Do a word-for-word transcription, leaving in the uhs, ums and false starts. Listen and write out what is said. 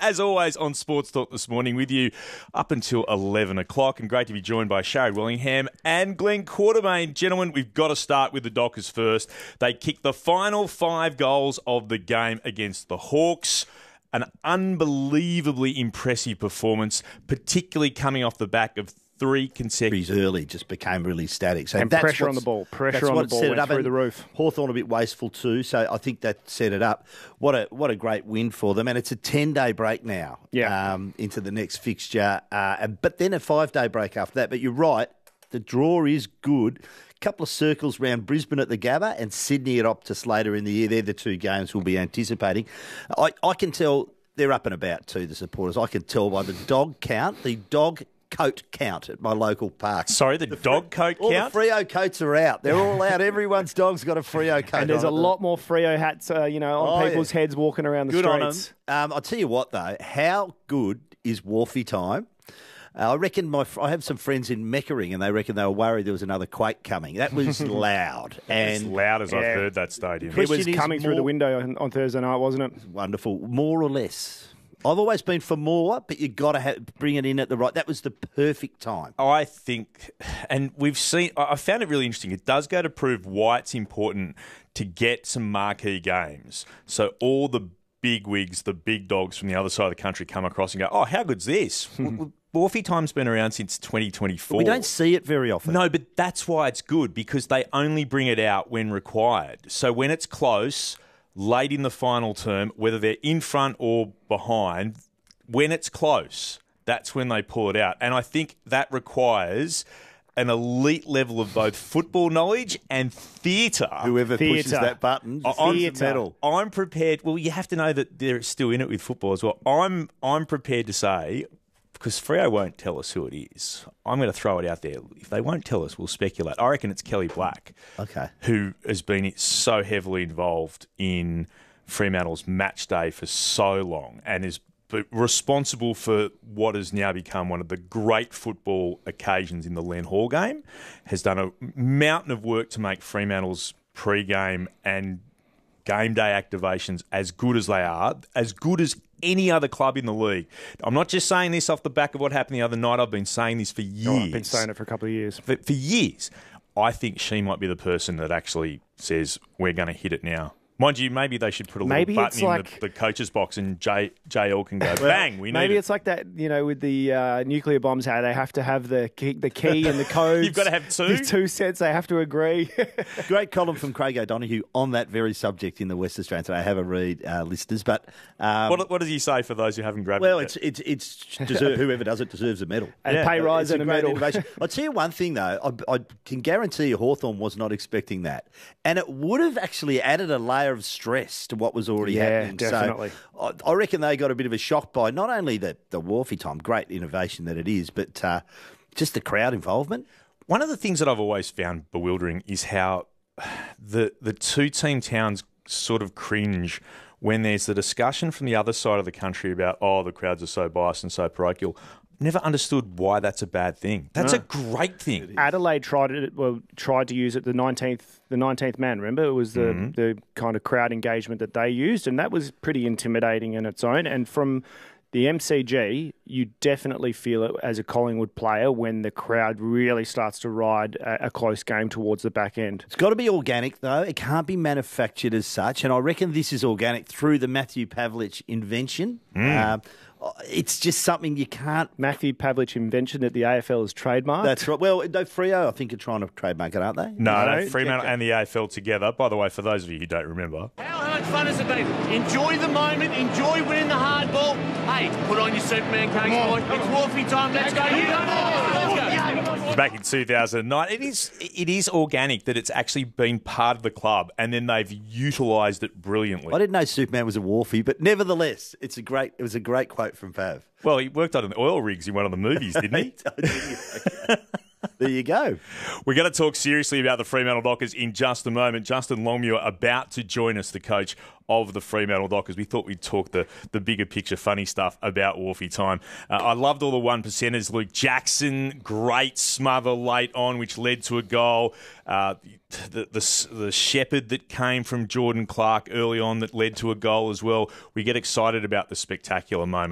as always, on Sports Talk this morning with you up until eleven o'clock. And great to be joined by Sharry Willingham and Glenn Quartermain. Gentlemen, we've got to start with the Dockers first. They kicked the final five goals of the game against the Hawks. An unbelievably impressive performance, particularly coming off the back of three consecutive. Early just became really static. So and that's pressure on the ball. Pressure on the ball went through the roof. Hawthorn a bit wasteful too, so I think that set it up. What a what a great win for them. And it's a ten-day break now yeah. um, into the next fixture. Uh, and, but then a five-day break after that. But you're right, the draw is good. Couple of circles round Brisbane at the Gabba and Sydney at Optus later in the year. They're the two games we'll be anticipating. I, I can tell they're up and about too, the supporters. I can tell by the dog count, the dog coat count at my local park. Sorry, the, the dog coat all count? All the Freo coats are out. They're all out. Everyone's dog's got a Freo coat And there's on a it. lot more Freo hats, uh, you know, on oh, people's yeah. heads walking around the good streets. On them. Um, I'll tell you what, though, how good is Wharfie time? Uh, I reckon my I have some friends in Meckering and they reckon they were worried there was another quake coming. That was loud. And as loud as yeah. I've heard that stadium. It was coming through more, the window on, on Thursday night, wasn't it? Wonderful. More or less. I've always been for more, but you've got to bring it in at the right... That was the perfect time. I think, and we've seen... I found it really interesting. It does go to prove why it's important to get some marquee games. So all the big wigs, the big dogs from the other side of the country come across and go, oh, how good's this? Wharfie time's been around since twenty twenty-four. We don't see it very often. No, but that's why it's good, because they only bring it out when required. So when it's close, late in the final term, whether they're in front or behind, when it's close, that's when they pull it out. And I think that requires an elite level of both football knowledge and theatre. Whoever theatre. pushes that button, I'm, medal. I'm prepared. Well, you have to know that they're still in it with football as well. I'm I'm prepared to say, because Freo won't tell us who it is, I'm going to throw it out there. If they won't tell us, we'll speculate. I reckon it's Kelly Black, okay, who has been so heavily involved in Fremantle's match day for so long and is responsible for what has now become one of the great football occasions in the Len Hall game, has done a mountain of work to make Fremantle's pre-game and game day activations as good as they are, as good as any other club in the league. I'm not just saying this off the back of what happened the other night. I've been saying this for years. Oh, I've been saying it for a couple of years. For, for years. I think she might be the person that actually says, we're going to hit it now. Mind you, maybe they should put a maybe little button in like, the, the coach's box and J, JL can go, bang, we need Maybe it. it's like that, you know, with the uh, nuclear bombs, how they have to have the key, the key and the codes. You've got to have two. The two sets, they have to agree. Great column from Craig O'Donoghue on that very subject in the West Australian today. Have a read, uh, listeners. But um, what, what does he say for those who haven't grabbed well, it? Well, it's it's it's deserve, whoever does it deserves a medal. And a pay rise it's and a, a great medal. Innovation. I'll tell you one thing, though. I, I can guarantee you Hawthorn was not expecting that. And it would have actually added a layer of stress to what was already yeah, happening. Definitely. So I, I reckon they got a bit of a shock by not only the, the Wharfie time, great innovation that it is, but uh, just the crowd involvement. One of the things that I've always found bewildering is how the the two team towns sort of cringe when there's the discussion from the other side of the country about, oh, the crowds are so biased and so parochial. Never understood why that's a bad thing. That's no. a great thing. Adelaide tried it. Well, tried to use it the nineteenth, the nineteenth man. Remember, it was the Mm-hmm. the kind of crowd engagement that they used, and that was pretty intimidating in its own. And from the M C G, you definitely feel it as a Collingwood player when the crowd really starts to ride a, a close game towards the back end. It's got to be organic, though. It can't be manufactured as such. And I reckon this is organic through the Matthew Pavlich invention. Mm. Uh, it's just something you can't... Matthew Pavlich invention that the A F L has trademarked. That's right. Well, no, Freo, I think, are trying to trademark it, aren't they? No, No, no Fremantle and the A F L together. By the way, for those of you who don't remember. How, how much fun has it been? Enjoy the moment. Enjoy winning the hard ball. Hey, put on your Superman coats, boy. It's Wharfie time. Let's go. You Let's go. Back in two thousand nine, it is it is organic that it's actually been part of the club, and then they've utilised it brilliantly. I didn't know Superman was a Wharfie, but nevertheless, it's a great. It was a great quote from Pav. Well, he worked on the oil rigs in one of the movies, didn't he? There you go. We're going to talk seriously about the Fremantle Dockers in just a moment. Justin Longmuir about to join us, the coach of the Fremantle Dockers. We thought we'd talk the, the bigger picture, funny stuff about Wharfie time. Uh, I loved all the one percenters. Luke Jackson, great smother late on, which led to a goal. Uh, the, the, the shepherd that came from Jordan Clark early on that led to a goal as well. We get excited about the spectacular moment.